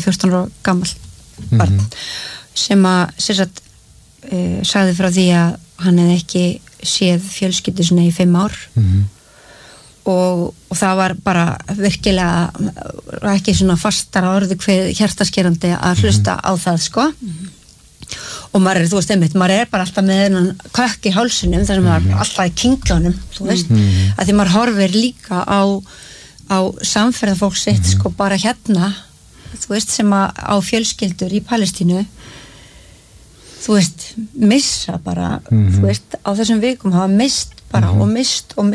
14 ára gamall barn sem sagt sagði frá því að hann hefði ekki séð fjölskyldu sinni í 5 ár og það var bara virkilega ekki svona fastara orði hver hjartaskerandi að hlusta á það sko og maður þú veist einmitt, maður bara alltaf með þennan kökk í hálsinum þar sem maður alltaf í kinglunum þú veist, að því maður horfir líka á samferðafólk sitt sko bara hérna þú veist, sem á fjölskyldur í Palestínu þú veist, missa bara þú veist, á þessum vikum hafa mist bara og mist og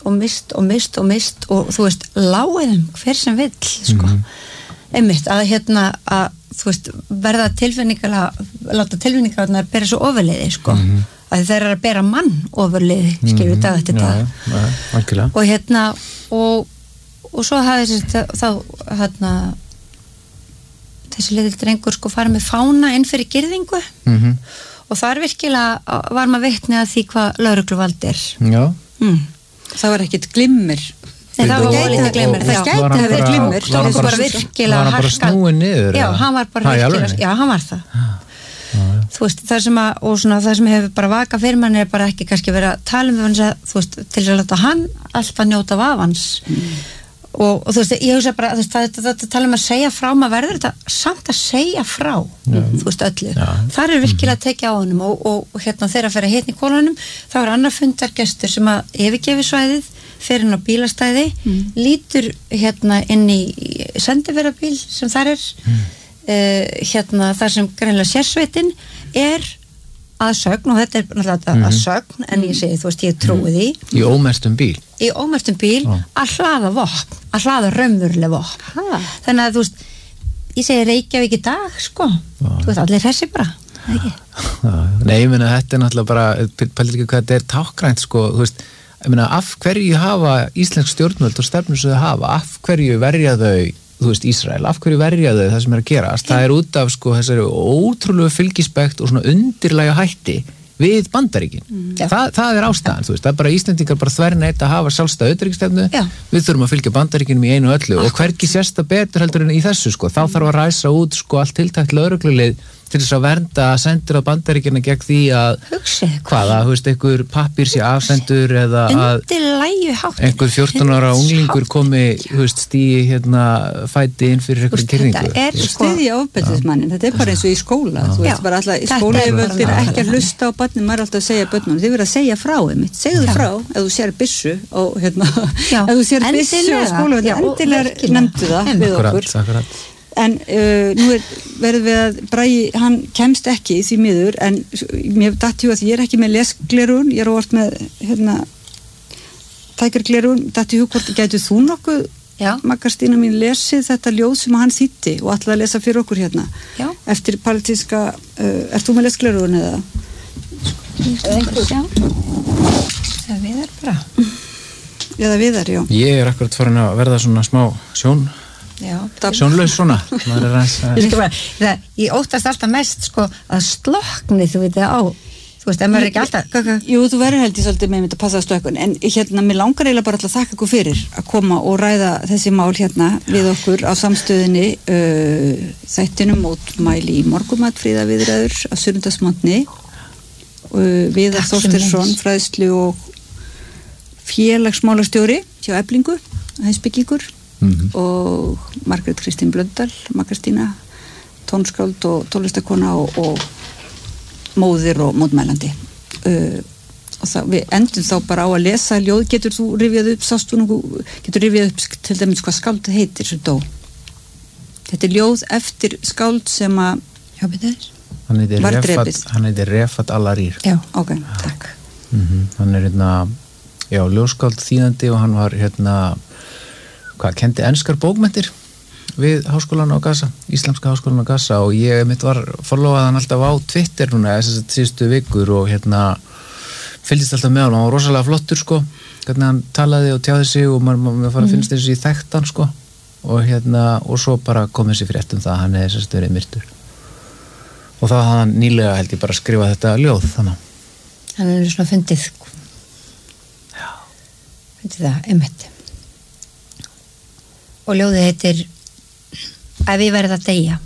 þú veist, lágum hver sem vill sko, einmitt að hérna að þú veist, verða láta tilfinningarnar bera svo ofurliði sko, að þeir eru að bera mann ofurliði, skilur dag eftir dag og hérna og svo hafði þá hérna þessi litil drengur sko farið með fána inn fyrir girðingu og þar virkilega var maður vitni að því hvað lögregluvald er. Já. Það var ekkert glimmir. Nei, það var lítið glimmir. Það gæti að vera glimmir. Var hann bara snúið niður? Já, hann var bara virkilega, já, hann var það. Þú veist, það sem hefur bara vakað fyrir mann er bara ekki kannski verið að tala um hans að, þú veist, til að láta hann alltaf njóta vafans. Og þú veist, ég hugsa bara þetta tala um að segja frá, maður verður þetta samt að segja frá, þú veist, öllu þar er virkilega að tekja á honum og hérna þeirra fyrir að hitna í kólunum þá er annar fundargestur sem að yfirgefi svæðið, fer inn á bílastæði lítur hérna inn í sendiferðabíl sem þar er hérna þar sem greinilega sérsveitin er að sögn og þetta er náttúrulega að sögn en ég segi, þú veist, ég trúi því í ómerktum bíl að hlaða vopn, að hlaða raunveruleg vopn þannig að þú veist, ég segi Reykjavík í dag sko, þú veist, allir hressi bara ekki? Nei, ég meina, þetta er náttúrulega bara, pælir ekki hvað þetta er tákgrænt sko, þú veist, ég meina, af hverju hafa íslensk stjórnvöld og stefnur sem þau hafa, af hverju verja þau þú veist, Ísrael, af hverju verja þau það sem er að gerast, það er út af sko þessari ótrúlegu fylgispekt og svona undirlæga hætti við Bandaríkin það er ástæðan, þú veist, það er bara Íslendingar bara þverneitt að hafa sjálfstæða utanríkisstefnu við þurfum að fylgja Bandaríkinum í einu og öllu og hvergi sérsta betur heldur en í þessu sko, þá þarf að ræsa út sko allt tiltækt lögreglulið til þess að vernda sendur á Bandaríkina gegn því að hvaða, þú veist, einhver pappír sé afsendur eða að einhver 14 ára unglingur komi, þú veist, stíi hérna fæti inn fyrir einhverjum kyrningu. Þetta er stiðja ofbeldismannin, þetta er bara eins og í skóla, þú veist, bara alltaf skólayfirvöld ekki að hlusta á börnum, maður er alltaf að segja börnum, þið verður að segja frá einmitt, segðu frá, ef þú sér byssu og hérna, ef þú sér byssu á skóla, endilega nefndu það við okkur. En nú verðum við að Bragi, hann kemst ekki því miður, en mér datt í hug að ég er ekki með lesglerun, ég er óvart með hérna tækjarglerun, datt í hug hvort gætu þú nokkuð, Maggastína mín, lesið þetta ljóð sem hann þýddi og ætlaði að lesa fyrir okkur hérna eftir palestinska, ert þú með lesglerun eða? Eða Viðar bara. Eða Viðar, já. Ég er akkurat farin að verða svona smá sjónlaus svona ég óttast alltaf mest sko að slokni þú veit á þú veist, ef maður ekki alltaf Jú, þú verður held ég svolítið með að passa á stökkun en hérna, mér langar eiginlega bara að þakka ykkur fyrir að koma og ræða þessi mál hérna við okkur á samstöðinni þættinum mótmæli í morgunmatfríða viðræður á sunnudagsmorgni Viðar Þorsteinsson fræðslu og félagsmálastjóri hjá Eflingu, heimspekingur og Margrét Kristín Blöndal, Maggastína tónskáld og tónlistakona og móðir og mótmælandi og við endum þá bara á að lesa ljóð, getur þú rifjað upp til dæmis hvað skáld heitir sem dó þetta er ljóð eftir skáld sem að var drepið hann heitir Refat Al-Arir ok, takk hann er hérna ljóðskáld þýðandi og hann var hérna kendi enskar bókmenntir við háskólan á Gaza, íslamska háskólan á Gaza og ég mitt var followað hann alltaf á Twitter núna þessar síðustu vikur og hérna fylgist alltaf með hann og rosalega flottur sko hvernig hann talaði og tjáði sig og maður fara að finnst þessu í þekktan sko og hérna og svo bara kom þessi frétt það að hann hefði þessast verið myrtur og þá hafði hann nýlega held ég bara skrifað þetta ljóð þannig hann er svona fundið það, einmitt og ljóðið heitir Ef ég verð að deyja